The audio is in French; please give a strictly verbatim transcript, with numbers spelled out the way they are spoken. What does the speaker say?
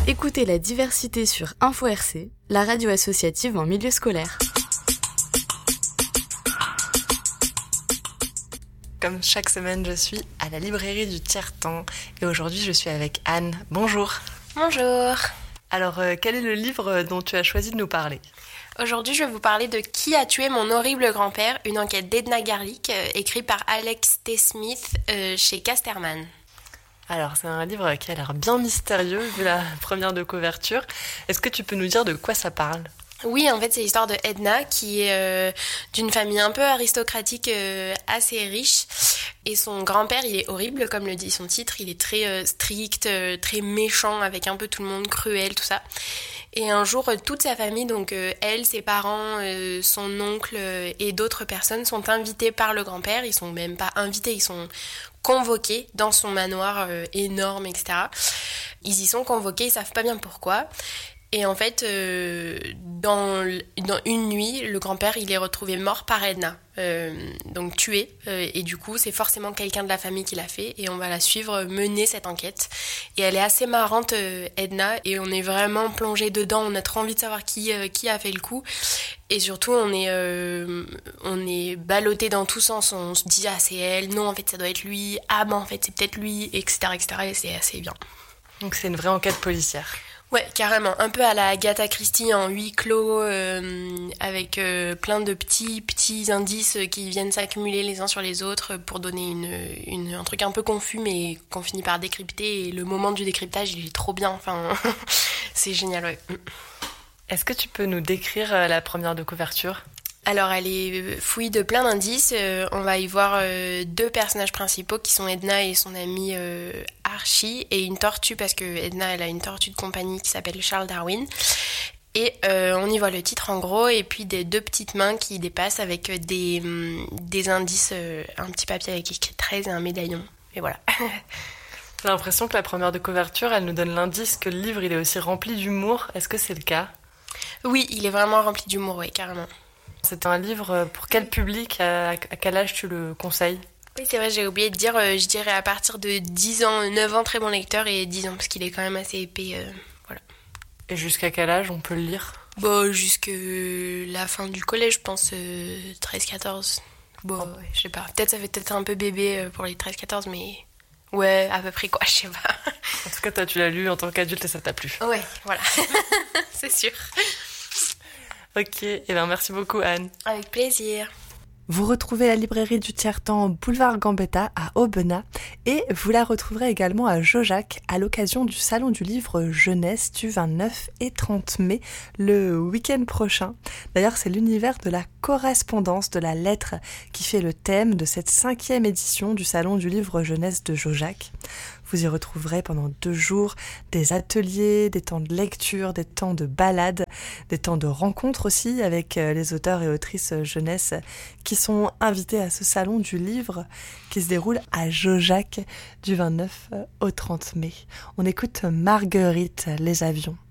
Écoutez la diversité sur Info R C, la radio associative en milieu scolaire. Comme chaque semaine, je suis à la librairie du Tiers-Temps et aujourd'hui je suis avec Anne. Bonjour. Bonjour. Alors, euh, quel est le livre dont tu as choisi de nous parler ? Aujourd'hui, je vais vous parler de Qui a tué mon horrible grand-père, une enquête d'Edna Garlick, euh, écrite par Alex T. Smith euh, chez Casterman. Alors, c'est un livre qui a l'air bien mystérieux vu la première de couverture. Est-ce que tu peux nous dire de quoi ça parle ? Oui, en fait, c'est l'histoire de Edna, qui est euh, d'une famille un peu aristocratique, euh, assez riche. Et son grand-père, il est horrible, comme le dit son titre. Il est très euh, strict, euh, très méchant, avec un peu tout le monde, cruel, tout ça. Et un jour, toute sa famille, donc euh, elle, ses parents, euh, son oncle euh, et d'autres personnes sont invités par le grand-père. Ils sont même pas invités, ils sont convoqués dans son manoir euh, énorme, et cetera. Ils y sont convoqués, ils savent pas bien pourquoi. Et en fait, euh, dans, dans une nuit, le grand-père, il est retrouvé mort par Edna, euh, donc tué. Euh, et du coup, c'est forcément quelqu'un de la famille qui l'a fait. Et on va la suivre mener cette enquête. Et elle est assez marrante, euh, Edna. Et on est vraiment plongé dedans. On a trop envie de savoir qui, euh, qui a fait le coup. Et surtout, on est, euh, on est ballotté dans tous sens. On se dit, ah, c'est elle. Non, en fait, ça doit être lui. Ah, ben, en fait, c'est peut-être lui, et cetera, et cetera. Et c'est assez bien. Donc, c'est une vraie enquête policière. Ouais, carrément. Un peu à la Agatha Christie en huis clos, euh, avec euh, plein de petits petits indices qui viennent s'accumuler les uns sur les autres pour donner une, une, un truc un peu confus, mais qu'on finit par décrypter. Et le moment du décryptage, il est trop bien. Enfin, c'est génial, ouais. Est-ce que tu peux nous décrire la première de couverture ? Alors, elle est fouille de plein d'indices. Euh, on va y voir euh, deux personnages principaux qui sont Edna et son ami euh, Archie, et une tortue, parce que Edna, elle a une tortue de compagnie qui s'appelle Charles Darwin. Et euh, on y voit le titre en gros, et puis des deux petites mains qui dépassent avec des, des indices, euh, un petit papier avec écrit treize et un médaillon. Et voilà. J'ai l'impression que la première de couverture, elle nous donne l'indice que le livre, il est aussi rempli d'humour. Est-ce que c'est le cas ? Oui, il est vraiment rempli d'humour, oui, carrément. C'est un livre pour quel public, à quel âge tu le conseilles ? Oui, c'est vrai, j'ai oublié de dire, euh, je dirais à partir de dix ans, neuf ans, très bon lecteur, et dix ans, parce qu'il est quand même assez épais, euh, voilà. Et jusqu'à quel âge on peut le lire ? Bon, jusque la fin du collège, je pense, euh, treize quatorze. Bon, oh. ouais, je sais pas, peut-être ça fait peut-être un peu bébé pour les treize quatorze, mais ouais, à peu près quoi, je sais pas. En tout cas, toi, tu l'as lu en tant qu'adulte et ça t'a plu. Ouais, voilà, c'est sûr. Ok, et eh bien merci beaucoup Anne. Avec plaisir. Vous retrouvez la librairie du Tiers-Temps boulevard Gambetta à Aubenas et vous la retrouverez également à Jaujac à l'occasion du Salon du Livre Jeunesse du vingt-neuf et trente mai, le week-end prochain. D'ailleurs, c'est l'univers de la correspondance, de la lettre qui fait le thème de cette cinquième édition du Salon du Livre Jeunesse de Jaujac. Vous y retrouverez pendant deux jours des ateliers, des temps de lecture, des temps de balade, des temps de rencontres aussi avec les auteurs et autrices jeunesse qui sont invités à ce salon du livre qui se déroule à Jaujac du vingt-neuf au trente mai. On écoute Marguerite, Les avions.